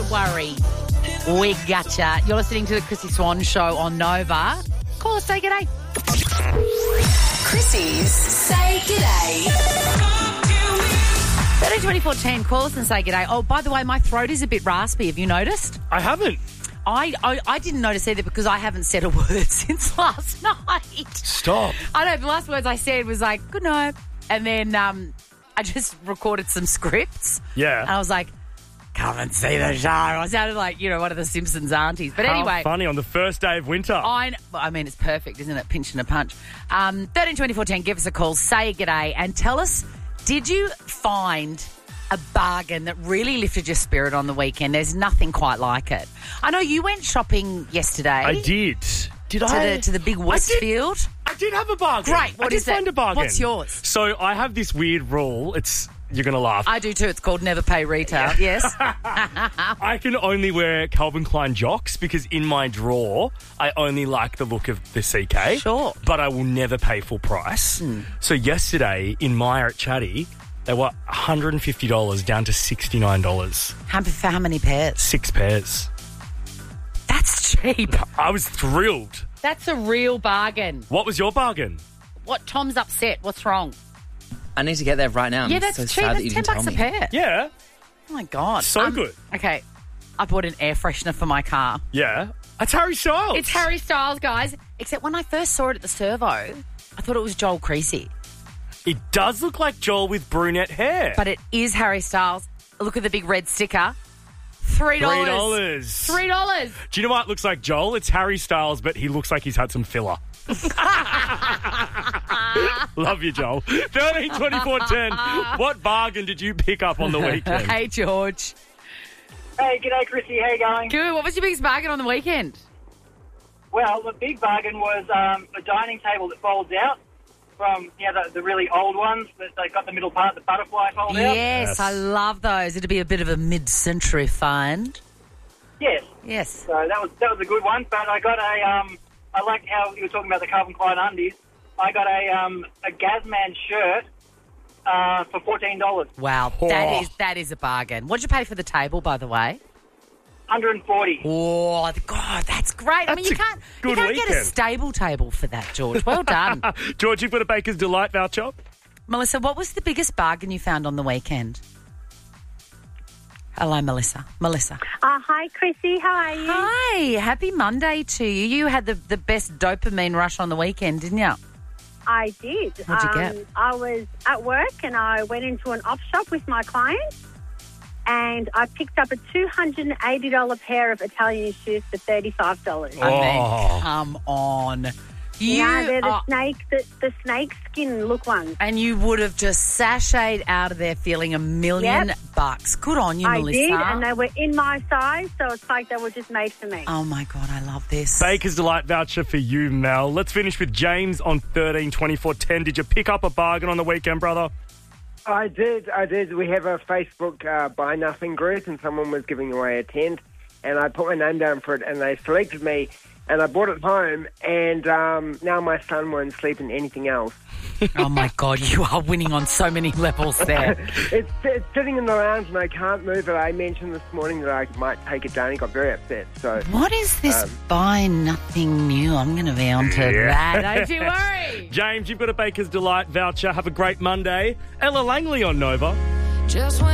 Don't worry. We gotcha. You're listening to the Chrissy Swan Show on Nova. Call us, say g'day. Chrissy's Say G'day. 302410, call us and say g'day. Oh, by the way, my throat is a bit raspy. Have you noticed? I haven't. I didn't notice either because I haven't said a word since last night. Stop. I know, the last words I said was like, good night. And then I just recorded some scripts. Yeah. And I was like, come and see the show. I sounded like, one of the Simpsons aunties. But How anyway. funny on the first day of winter. I mean, it's perfect, isn't it? Pinch and a punch. 132410, give us a call, say g'day, and tell us, did you find a bargain that really lifted your spirit on the weekend? There's nothing quite like it. I know you went shopping yesterday. I did. Did I? To the big Westfield. I did have a bargain. Great. What is it? I did find a bargain. What's yours? So I have this weird rule. You're going to laugh. I do too. It's called never pay retail. Yes. I can only wear Calvin Klein jocks because in my drawer, I only like the look of the CK. Sure. But I will never pay full price. So yesterday in Myer at Chatty, they were $150 down to $69. For how many pairs? 6 pairs. That's cheap. I was thrilled. That's a real bargain. What was your bargain? What? Tom's upset. What's wrong? I need to get there right now. Yeah, I'm that's so cheap. sad that you That's didn't $10 tell a me. pair. Yeah. Oh, my God. So good. Okay. I bought an air freshener for my car. Yeah. It's Harry Styles. It's Harry Styles, guys. Except when I first saw it at the servo, I thought it was Joel Creasy. It does look like Joel with brunette hair. But it is Harry Styles. Look at the big red sticker. $3. $3. Do you know what it looks like, Joel? It's Harry Styles, but he looks like he's had some filler. Love you, Joel. 132410. What bargain did you pick up on the weekend? Hey, George. Hey, g'day, Chrissy. How you going? Good. What was your biggest bargain on the weekend? Well, the big bargain was a dining table that folds out from the really old ones that they got the middle part, the butterfly fold out. Yes, I love those. It'd be a bit of a mid-century find. Yes. Yes. So that was a good one. But I got I like how you were talking about the Calvin Klein undies. I got a Gazman shirt for $14. Wow, that is a bargain. What did you pay for the table, by the way? $140. Oh, God, that's great. I mean, you can't get a weekend. stable table for that, George. Well done. George, you've got a Baker's Delight voucher. Melissa, what was the biggest bargain you found on the weekend? Hello, Melissa. Hi, Chrissy. How are you? Hi. Happy Monday to you. You had the best dopamine rush on the weekend, didn't you? I did. What'd you get? I was at work and I went into an op shop with my client and I picked up a $280 pair of Italian shoes for $35. I mean, come on. They're the snake skin look ones. And you would have just sashayed out of there feeling $1 million bucks. Good on you, Melissa. I did, and they were in my size, so it's like they were just made for me. Oh, my God, I love this. Baker's Delight voucher for you, Mel. Let's finish with James on 132410. Did you pick up a bargain on the weekend, brother? I did. We have a Facebook Buy Nothing group, and someone was giving away a tent, and I put my name down for it, and they selected me, and I brought it home, and now my son won't sleep in anything else. Oh, my God, you are winning on so many levels there. It's sitting in the lounge, and I can't move it. I mentioned this morning that I might take it down. He got very upset. So what is this Buy Nothing new? I'm going to be on to that. Don't you worry. James, you've got a Baker's Delight voucher. Have a great Monday. Ella Langley on Nova. Just when